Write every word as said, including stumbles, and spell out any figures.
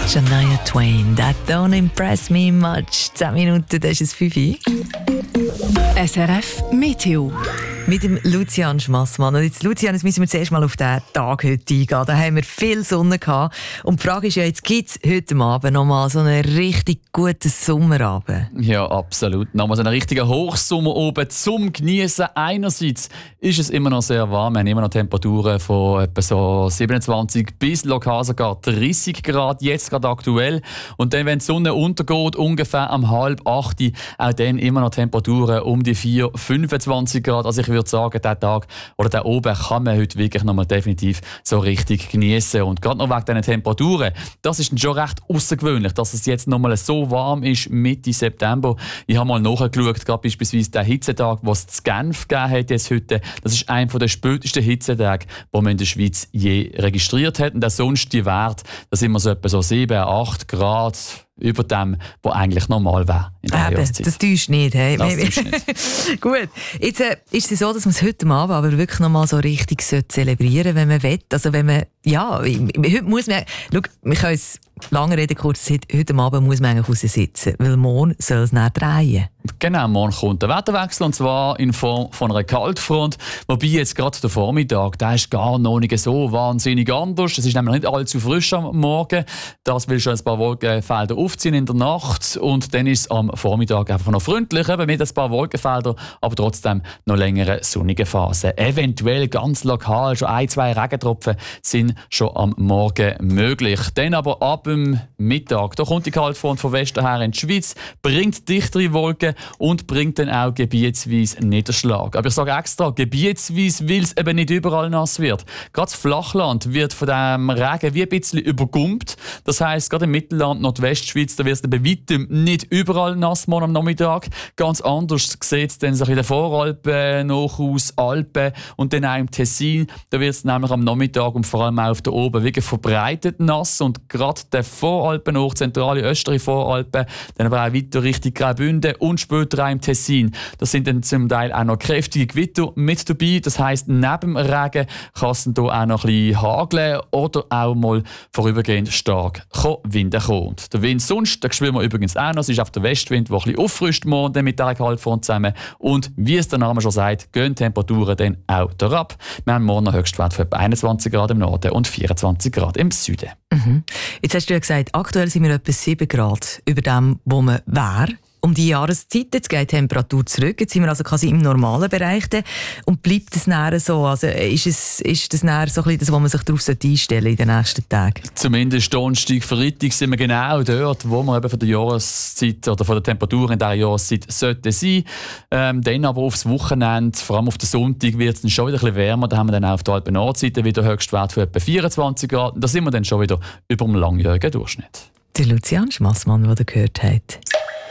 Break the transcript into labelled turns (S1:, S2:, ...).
S1: Shania Twain, that don't impress me much. zehn Minuten, das ist es fünf Uhr.
S2: S R F Meteo.
S1: Mit dem Lucian Schmassmann. Und jetzt, Lucian, jetzt müssen wir zuerst mal auf den Tag heute eingehen. Da haben wir viel Sonne gehabt. Und die Frage ist ja, jetzt gibt es heute Abend noch mal so einen richtig guten Sommerabend.
S3: Ja, absolut. Nochmal so einen richtigen Hochsommer oben zum Genießen. Einerseits ist es immer noch sehr warm. Wir haben immer noch Temperaturen von etwa so siebenundzwanzig bis lokal sogar dreißig Grad, jetzt gerade aktuell. Und dann, wenn die Sonne untergeht, ungefähr um halb acht, auch dann immer noch Temperaturen um die vier, fünfundzwanzig Grad. Also ich würde sagen, diesen Tag oder den oben kann man heute wirklich noch mal definitiv so richtig genießen. Und gerade noch wegen diesen Temperaturen, das ist schon recht außergewöhnlich, dass es jetzt noch mal so warm ist, Mitte September. Ich habe mal nachgeschaut, gerade beispielsweise den Hitzetag, den es in Genf gegeben hat jetzt heute. Das ist einer der spätesten Hitzetage, die man in der Schweiz je registriert hat. Und auch sonst die Werte, da sind wir so etwa so sieben, acht Grad über dem, was eigentlich normal wäre in der Jahreszeit.
S1: Das täuscht nicht. Hey.
S3: Das täuscht nicht.
S1: Gut, jetzt äh, ist es so, dass man es heute Abend aber wirklich noch mal so richtig zelebrieren sollte, wenn man will. Also wenn man, ja, heute muss man, schau, wir können es lange reden, kurz, heute Abend muss man eigentlich raussitzen, weil morgen soll es nicht drehen.
S3: Genau, morgen kommt der Wetterwechsel, und zwar in Form von einer Kaltfront. Wobei jetzt gerade der Vormittag, der ist gar noch nicht so wahnsinnig anders. Es ist nämlich nicht allzu frisch am Morgen. Das will schon ein paar Wolkenfelder aufziehen in der Nacht. Und dann ist es am Vormittag einfach noch freundlich, eben mit ein paar Wolkenfeldern, aber trotzdem noch längere sonnige Phasen. Eventuell ganz lokal, schon ein, zwei Regentropfen sind schon am Morgen möglich. Dann aber ab dem Mittag, da kommt die Kaltfront von Westen her in die Schweiz, bringt dichtere Wolken und bringt dann auch gebietsweise Niederschlag. Aber ich sage extra gebietsweise, weil es eben nicht überall nass wird. Gerade das Flachland wird von dem Regen wie ein bisschen übergumpt. Das heisst, gerade im Mittelland, Nordwestschweiz, da wird es bei weitem nicht überall nass morgen am Nachmittag. Ganz anders sieht es dann so in den Voralpen, Nachhaus, Alpen und dann auch im Tessin. Da wird es nämlich am Nachmittag und vor allem auch auf der Oben wirklich verbreitet nass. Und gerade der Voralpen, hoch zentrale östere Voralpen, dann aber auch weiter Richtung Graubünden und später auch im Tessin. Das sind dann zum Teil auch noch kräftige Gewitter mit dabei. Das heisst, neben dem Regen kann es dann hier auch noch ein bisschen hageln oder auch mal vorübergehend stark Winde kommen. Und der Wind sonst, da spüren wir übrigens auch noch. Es ist auf der Westwind, der ein bisschen auffrischt morgen mit dieser Kaltfront zusammen. Und wie es der Name schon sagt, gehen die Temperaturen dann auch herab. Wir haben morgen einen Höchstwert von etwa einundzwanzig Grad im Norden und vierundzwanzig Grad im Süden.
S1: Mhm. Jetzt hast du ja gesagt, aktuell sind wir etwa sieben Grad über dem, wo man wäre. Um die Jahreszeit, jetzt geht die Temperatur zurück, jetzt sind wir also quasi im normalen Bereich und bleibt das näher so? Also ist, es, ist das näher so ein bisschen das, wo man sich darauf einstellen sollte in den nächsten Tagen?
S3: Zumindest Donnerstag, Freitag sind wir genau dort, wo wir eben von der Jahreszeit oder von der Temperatur in dieser Jahreszeit sollten sein. Ähm, dann aber aufs Wochenende, vor allem auf den Sonntag, wird es dann schon wieder ein bisschen wärmer. Da haben wir dann auch auf der Alpen-Nordseite wieder Höchstwert von etwa vierundzwanzig Grad. Da sind wir dann schon wieder über dem langjährigen Durchschnitt.
S1: Der Lucian Schmassmann, den ihr gehört habt.